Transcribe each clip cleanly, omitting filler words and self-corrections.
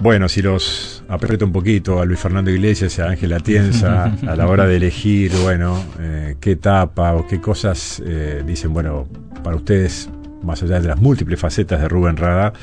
Bueno, si los aprieto un poquito a Luis Fernando Iglesias y a Ángel Atienza a la hora de elegir, bueno, qué etapa o qué cosas dicen, bueno, para ustedes, más allá de las múltiples facetas de Rubén Rada,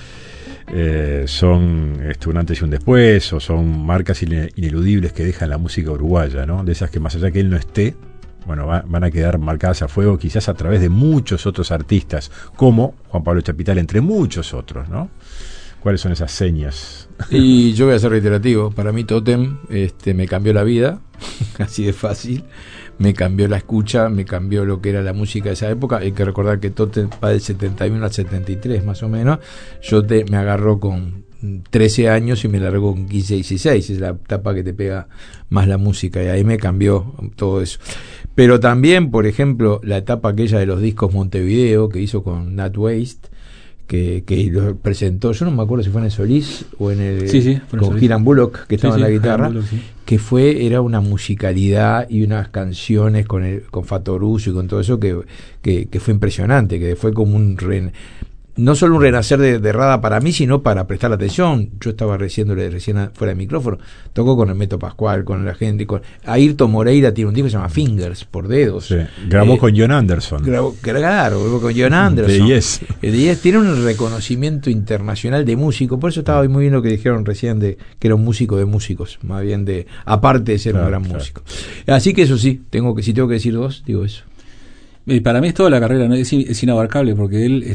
son un antes y un después, o son marcas ineludibles que dejan la música uruguaya, ¿no? De esas que más allá que él no esté, bueno, van a quedar marcadas a fuego, quizás a través de muchos otros artistas, como Juan Pablo Chapital, entre muchos otros, ¿no? ¿Cuáles son esas señas? Y yo voy a ser reiterativo. Para mí Totem me cambió la vida, así de fácil. Me cambió la escucha, me cambió lo que era la música de esa época. Hay que recordar que Totem va del 71 al 73 más o menos. Me agarró con 13 años y me largó con 15, 16. Es la etapa que te pega más la música, y ahí me cambió todo eso. Pero también, por ejemplo, la etapa aquella de los discos Montevideo que hizo con Nat Waste, que lo presentó, yo no me acuerdo si fue en el Solís o en el con Hiram Bullock, que estaba en la guitarra, Bullock, que era una musicalidad y unas canciones con Fattoruso y con todo eso que fue impresionante, que fue como no solo un renacer de Rada para mí, sino para prestar atención. Yo estaba recién fuera de micrófono, tocó con Hermeto Pascual, con la gente, con Ayrton Moreira tiene un disco que se llama Fingers, por dedos. Sí. Grabó con John Anderson. Grabó con John Anderson. De Yes. Tiene un reconocimiento internacional de músico, por eso estaba muy bien lo que dijeron recién de que era un músico de músicos, más bien aparte de ser un gran músico. Así que eso sí, si tengo que decir dos, digo eso. Para mí es toda la carrera, ¿no? Es inabarcable, porque él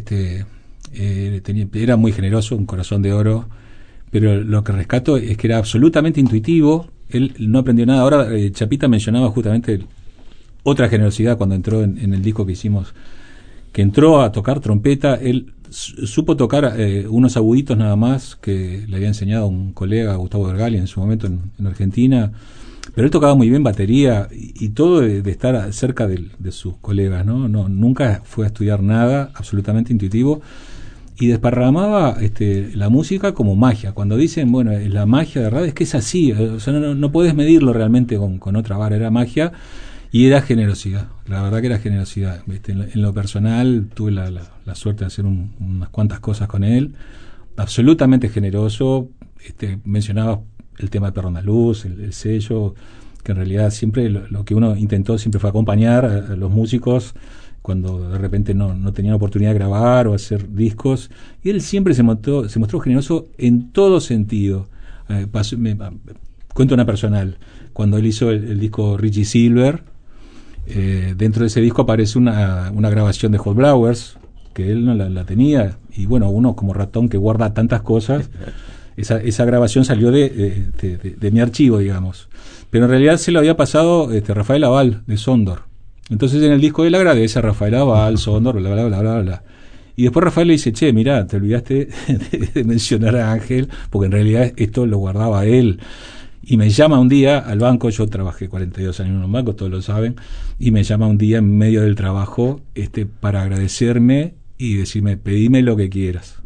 era muy generoso, un corazón de oro, pero lo que rescato es que era absolutamente intuitivo. Él no aprendió nada. Ahora Chapita mencionaba justamente otra generosidad cuando entró en el disco que hicimos, que entró a tocar trompeta. Él supo tocar unos aguditos nada más que le había enseñado un colega, Gustavo Vergali, en su momento en Argentina, pero él tocaba muy bien batería y todo de estar cerca de sus colegas, ¿no? Nunca fue a estudiar nada, absolutamente intuitivo. Y desparramaba la música como magia. Cuando dicen, bueno, la magia de Rada, es que es así, o sea, no puedes medirlo realmente con otra vara, era magia y era generosidad, la verdad que era generosidad. En lo personal tuve la suerte de hacer unas cuantas cosas con él, absolutamente generoso. Mencionaba el tema de Perro Andaluz, el sello, que en realidad siempre lo que uno intentó siempre fue acompañar a los músicos cuando de repente no tenían oportunidad de grabar o hacer discos, y él siempre se mostró generoso en todo sentido. Cuento una personal, cuando él hizo el disco Richie Silver, dentro de ese disco aparece una grabación de Hot Blowers, que él no la tenía, y bueno, uno como ratón que guarda tantas cosas, esa grabación salió de mi archivo, digamos, pero en realidad se lo había pasado Rafael Aval, de Sondor. Entonces en el disco él agradece a Rafael Aval, Sondor, bla, bla, bla, bla, bla. Y después Rafael le dice, che, mirá, te olvidaste de mencionar a Ángel, porque en realidad esto lo guardaba él. Y me llama un día al banco, yo trabajé 42 años en un banco, todos lo saben, y me llama un día en medio del trabajo para agradecerme y decirme, pedime lo que quieras.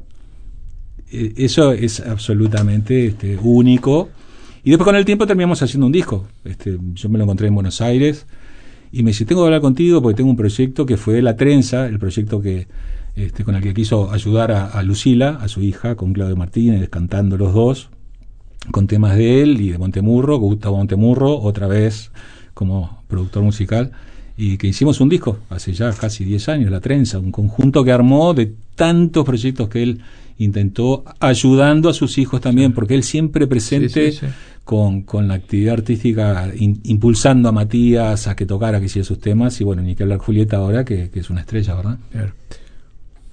Eso es absolutamente único. Y después con el tiempo terminamos haciendo un disco. Yo me lo encontré en Buenos Aires, y me dice, tengo que hablar contigo porque tengo un proyecto que fue La Trenza, el proyecto que con el que quiso ayudar a Lucila, a su hija, con Claudio Martínez, cantando los dos, con temas de él y de Montemurro, Gustavo Montemurro, otra vez como productor musical, y que hicimos un disco hace ya casi 10 años, La Trenza, un conjunto que armó de tantos proyectos que él intentó, ayudando a sus hijos también, porque él siempre presente con la actividad artística, impulsando a Matías a que tocara, que hiciera sus temas, y bueno, ni que hablar Julieta ahora, que es una estrella, ¿verdad?